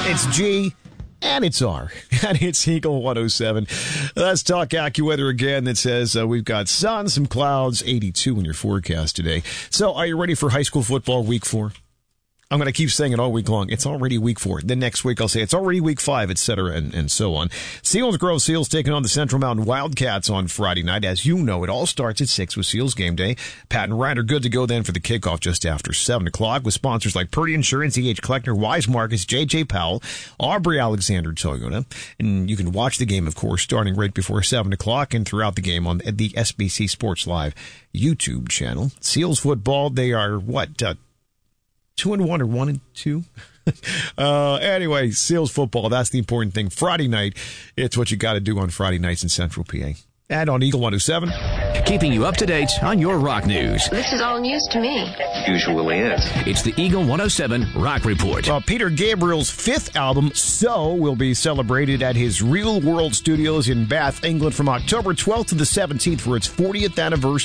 It's G. And it's R. And it's Eagle 107. Let's talk AccuWeather again. That says we've got sun, some clouds, 82 in your forecast today. So are you ready for high school football week 4? I'm going to keep saying it all week long. It's already week 4. Then next week I'll say it's already week 5, etc., and so on. Seals Grove Seals taking on the Central Mountain Wildcats on Friday night. As you know, it all starts at 6 with Seals game day. Pat and Ryan are good to go then for the kickoff just after 7 o'clock with sponsors like Purdy Insurance, E.H. Kleckner, Wise Markets, J.J. Powell, Aubrey Alexander Toyota. And you can watch the game, of course, starting right before 7 o'clock and throughout the game on the SBC Sports Live YouTube channel. Seals football, they are, 2-1 or 1-2? Anyway, Seals football, that's the important thing. Friday night, it's what you got to do on Friday nights in Central PA. And on Eagle 107. Keeping you up to date on your rock news. This is all news to me. Usually is. It's the Eagle 107 Rock Report. Peter Gabriel's 5th album, So, will be celebrated at his Real World Studios in Bath, England from October 12th to the 17th for its 40th anniversary.